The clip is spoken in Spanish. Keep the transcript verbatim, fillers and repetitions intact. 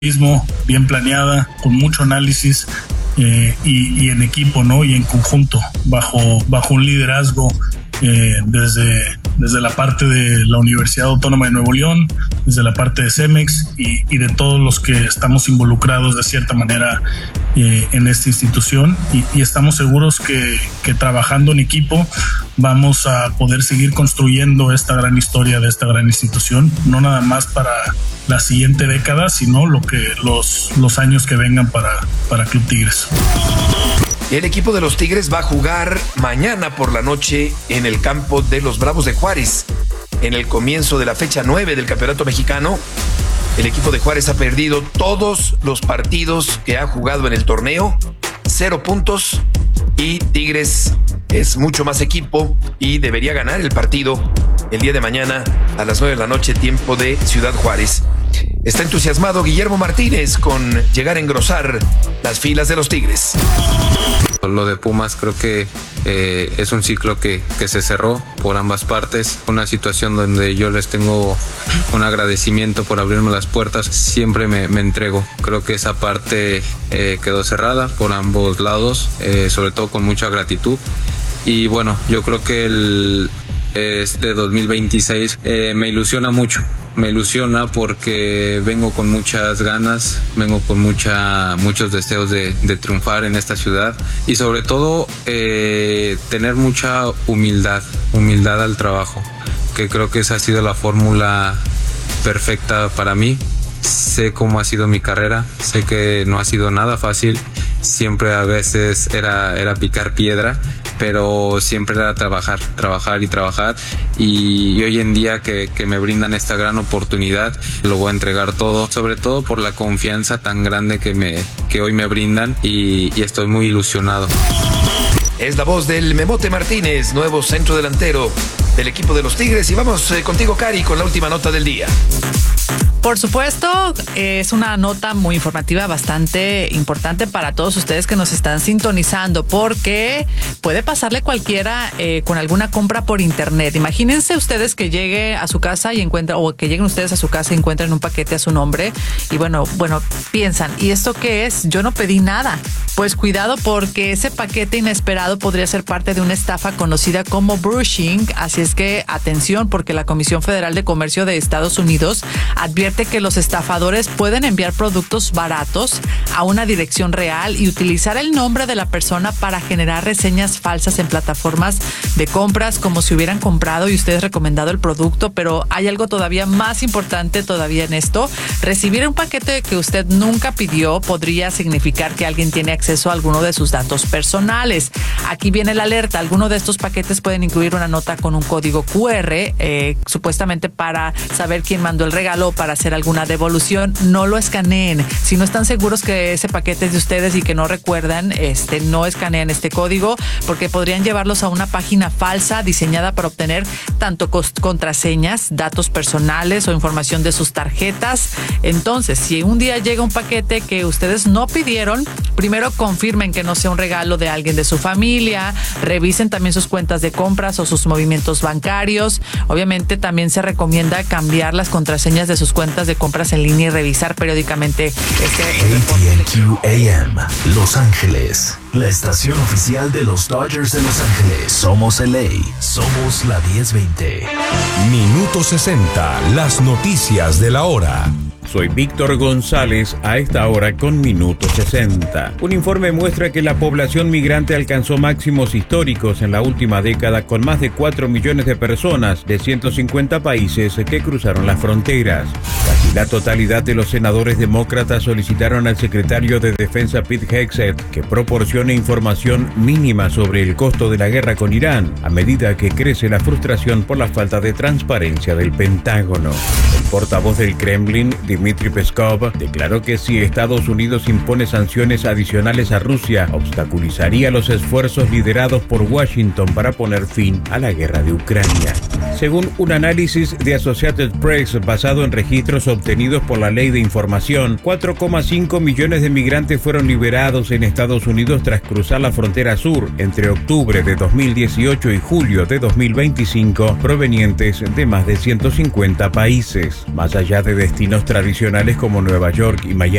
mismo, bien planeada, con mucho análisis eh, y, y en equipo, ¿no? Y en conjunto, bajo, bajo un liderazgo eh, desde, desde la parte de la Universidad Autónoma de Nuevo León, desde la parte de Cemex y, y de todos los que estamos involucrados de cierta manera eh, en esta institución y, y estamos seguros que, que trabajando en equipo vamos a poder seguir construyendo esta gran historia de esta gran institución, no nada más para la siguiente década, sino lo que los, los años que vengan para, para Club Tigres. El equipo de los Tigres va a jugar mañana por la noche en el campo de los Bravos de Juárez. En el comienzo de la fecha nueve del Campeonato Mexicano, el equipo de Juárez ha perdido todos los partidos que ha jugado en el torneo, cero puntos, y Tigres es mucho más equipo y debería ganar el partido el día de mañana a las nueve de la noche, tiempo de Ciudad Juárez. Está entusiasmado Guillermo Martínez con llegar a engrosar las filas de los Tigres. Lo de Pumas creo que eh, es un ciclo que, que se cerró por ambas partes, una situación donde yo les tengo un agradecimiento por abrirme las puertas, siempre me, me entrego. Creo que esa parte eh, quedó cerrada por ambos lados, eh, sobre todo con mucha gratitud. Y bueno, yo creo que el, este dos mil veintiséis eh, me ilusiona mucho. Me ilusiona porque vengo con muchas ganas, vengo con mucha, muchos deseos de, de triunfar en esta ciudad y sobre todo eh, tener mucha humildad, humildad al trabajo, que creo que esa ha sido la fórmula perfecta para mí. Sé cómo ha sido mi carrera, sé que no ha sido nada fácil, siempre a veces era, era picar piedra, pero siempre era trabajar, trabajar y trabajar y, y hoy en día que, que me brindan esta gran oportunidad, lo voy a entregar todo, sobre todo por la confianza tan grande que, me, que hoy me brindan y, y estoy muy ilusionado. Es la voz del Memote Martínez, nuevo centro delantero del equipo de los Tigres y vamos eh, contigo, Cari, con la última nota del día. Por supuesto, es una nota muy informativa, bastante importante para todos ustedes que nos están sintonizando, porque puede pasarle cualquiera eh, con alguna compra por internet. Imagínense ustedes que llegue a su casa y encuentren, o que lleguen ustedes a su casa y encuentren un paquete a su nombre y bueno, bueno, piensan, ¿y esto qué es? Yo no pedí nada. Pues cuidado, porque ese paquete inesperado podría ser parte de una estafa conocida como brushing, así es que atención, porque la Comisión Federal de Comercio de Estados Unidos advierte que los estafadores pueden enviar productos baratos a una dirección real y utilizar el nombre de la persona para generar reseñas falsas en plataformas de compras como si hubieran comprado y ustedes recomendado el producto. Pero hay algo todavía más importante todavía en esto. Recibir un paquete que usted nunca pidió podría significar que alguien tiene acceso a alguno de sus datos personales. Aquí viene la alerta. Algunos de estos paquetes pueden incluir una nota con un código cu erre, eh, supuestamente para saber quién mandó el regalo o para hacer alguna devolución. No lo escaneen. Si no están seguros que ese paquete es de ustedes y que no recuerdan, este, no escaneen este código, porque podrían llevarlos a una página falsa diseñada para obtener tanto contraseñas, datos personales o información de sus tarjetas. Entonces, si un día llega un paquete que ustedes no pidieron, primero confirmen que no sea un regalo de alguien de su familia, revisen también sus cuentas de compras o sus movimientos bancarios. Obviamente también se recomienda cambiar las contraseñas de sus cuentas de compras en línea y revisar periódicamente este A T and Q A M, Los Ángeles, la estación oficial de los Dodgers de Los Ángeles. Somos L A, somos la diez veinte. Minuto sesenta, las noticias de la hora. Soy Víctor González, a esta hora con Minuto sesenta. Un informe muestra que la población migrante alcanzó máximos históricos en la última década, con más de cuatro millones de personas de ciento cincuenta países que cruzaron las fronteras. Casi la totalidad de los senadores demócratas solicitaron al secretario de Defensa Pete Hegseth que proporcione información mínima sobre el costo de la guerra con Irán, a medida que crece la frustración por la falta de transparencia del Pentágono. El portavoz del Kremlin, Dmitry Peskov, declaró que si Estados Unidos impone sanciones adicionales a Rusia, obstaculizaría los esfuerzos liderados por Washington para poner fin a la guerra de Ucrania. Según un análisis de Associated Press basado en registros obtenidos por la Ley de Información, cuatro coma cinco millones de migrantes fueron liberados en Estados Unidos tras cruzar la frontera sur entre octubre de dos mil dieciocho y julio de dos mil veinticinco, provenientes de más de ciento cincuenta países. Más allá de destinos tradicionales como Nueva York y Miami,